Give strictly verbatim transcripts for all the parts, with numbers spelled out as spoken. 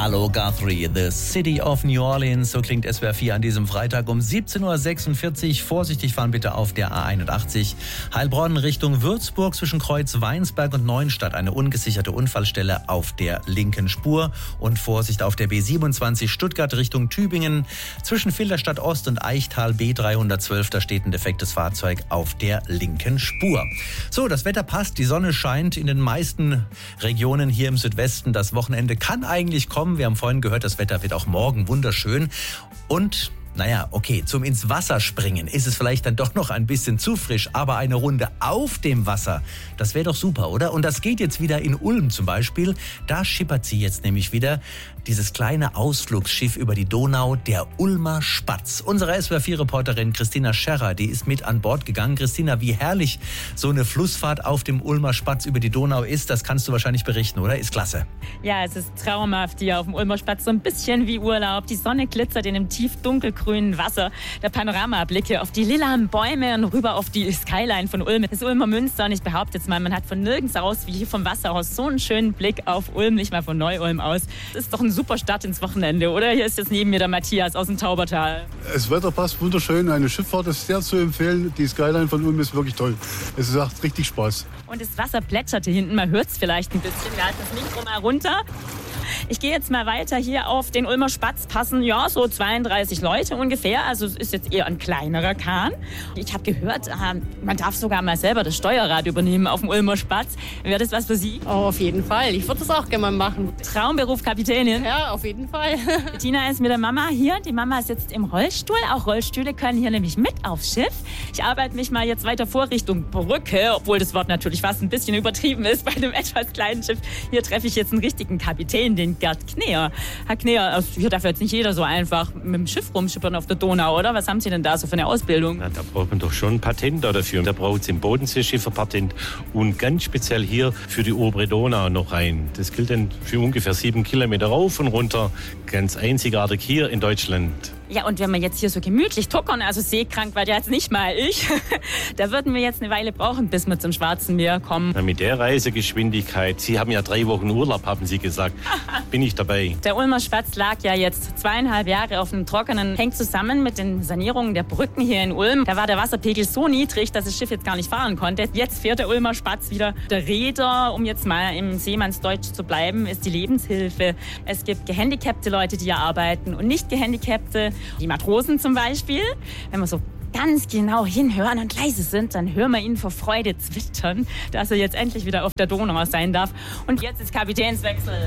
Hallo Guthrie, the City of New Orleans, so klingt S W R vier an diesem Freitag um siebzehn Uhr sechsundvierzig. Vorsichtig fahren bitte auf der A einundachtzig. Heilbronn Richtung Würzburg zwischen Kreuz Weinsberg und Neuenstadt. Eine ungesicherte Unfallstelle auf der linken Spur. Und Vorsicht auf der B siebenundzwanzig Stuttgart Richtung Tübingen. Zwischen Filderstadt Ost und Eichtal B dreihundertzwölf, da steht ein defektes Fahrzeug auf der linken Spur. So, das Wetter passt, die Sonne scheint in den meisten Regionen hier im Südwesten. Das Wochenende kann eigentlich kommen. Wir haben vorhin gehört, das Wetter wird auch morgen wunderschön. Und naja, okay, zum ins Wasser springen ist es vielleicht dann doch noch ein bisschen zu frisch, aber eine Runde auf dem Wasser, das wäre doch super, oder? Und das geht jetzt wieder in Ulm zum Beispiel. Da schippert sie jetzt nämlich wieder, dieses kleine Ausflugsschiff über die Donau, der Ulmer Spatz. Unsere S W R vier Reporterin Christina Scherrer, die ist mit an Bord gegangen. Christina, wie herrlich so eine Flussfahrt auf dem Ulmer Spatz über die Donau ist, das kannst du wahrscheinlich berichten, oder? Ist klasse. Ja, es ist traumhaft hier auf dem Ulmer Spatz, so ein bisschen wie Urlaub. Die Sonne glitzert in dem tief dunkelgrünen Wasser. Der Panoramablicke auf die lilanen Bäume und rüber auf die Skyline von Ulm. Das Ulmer Münster, und ich behaupte jetzt mal, man hat von nirgends aus, wie hier vom Wasser aus, so einen schönen Blick auf Ulm, nicht mal von Neu-Ulm aus. Das ist doch ein super Start ins Wochenende, oder? Hier ist jetzt neben mir der Matthias aus dem Taubertal. Das Wetter passt wunderschön, eine Schifffahrt ist sehr zu empfehlen. Die Skyline von Ulm ist wirklich toll. Es macht richtig Spaß. Und das Wasser plätscherte hinten, man hört es vielleicht ein bisschen. Wir halten das Mikro mal runter. Ich gehe jetzt mal weiter hier auf den Ulmer Spatz. Passen ja so zweiunddreißig Leute ungefähr. Also es ist jetzt eher ein kleinerer Kahn. Ich habe gehört, man darf sogar mal selber das Steuerrad übernehmen auf dem Ulmer Spatz. Wäre das was für Sie? Oh, auf jeden Fall. Ich würde das auch gerne mal machen. Traumberuf Kapitänin? Ja, auf jeden Fall. Bettina ist mit der Mama hier. Die Mama sitzt im Rollstuhl. Auch Rollstühle können hier nämlich mit aufs Schiff. Ich arbeite mich mal jetzt weiter vor Richtung Brücke, obwohl das Wort natürlich fast ein bisschen übertrieben ist bei einem etwas kleinen Schiff. Hier treffe ich jetzt einen richtigen Kapitän, den Gerd Kneer. Herr Kneer, also hier darf jetzt nicht jeder so einfach mit dem Schiff rumschippern auf der Donau, oder? Was haben Sie denn da so für eine Ausbildung? Na, da braucht man doch schon ein Patent dafür. Da braucht es im Bodenseeschifferpatent und ganz speziell hier für die obere Donau noch ein. Das gilt dann für ungefähr sieben Kilometer rauf und runter. Ganz einzigartig hier in Deutschland. Ja, und wenn wir jetzt hier so gemütlich tuckern, also seekrank war ja jetzt nicht mal ich, da würden wir jetzt eine Weile brauchen, bis wir zum Schwarzen Meer kommen. Na, mit der Reisegeschwindigkeit, Sie haben ja drei Wochen Urlaub, haben Sie gesagt, bin ich dabei. Der Ulmer Spatz lag ja jetzt zweieinhalb Jahre auf dem Trockenen, hängt zusammen mit den Sanierungen der Brücken hier in Ulm. Da war der Wasserpegel so niedrig, dass das Schiff jetzt gar nicht fahren konnte. Jetzt fährt der Ulmer Spatz wieder. Der Räder, um jetzt mal im Seemannsdeutsch zu bleiben, ist die Lebenshilfe. Es gibt gehandicapte Leute, die hier arbeiten und nicht gehandicapte. Die Matrosen zum Beispiel, wenn wir so ganz genau hinhören und leise sind, dann hören wir ihn vor Freude zwittern, dass er jetzt endlich wieder auf der Donau sein darf. Und jetzt ist Kapitänswechsel.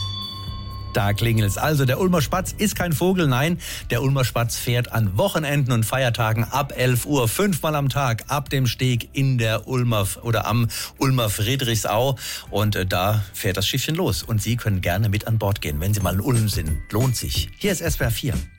Da klingelt's. Also der Ulmer Spatz ist kein Vogel, nein, der Ulmer Spatz fährt an Wochenenden und Feiertagen ab elf Uhr, fünfmal am Tag, ab dem Steg in der Ulmer oder am Ulmer Friedrichsau. Und äh, da fährt das Schiffchen los. Und Sie können gerne mit an Bord gehen, wenn Sie mal in Ulm sind. Lohnt sich. Hier ist S W R vier.